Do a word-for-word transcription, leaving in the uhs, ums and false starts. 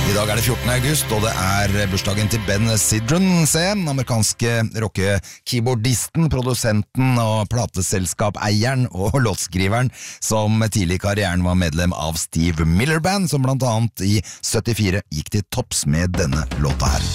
I dag er det fjortende august, og det er bursdagen til Ben Sidran, se, den amerikanske rock-keyboardisten, produsenten og plateselskap-eieren og låtskriveren, som tidlig i karrieren var medlem av Steve Miller Band, som blant annet i syttifire gikk til topps med denne låta her.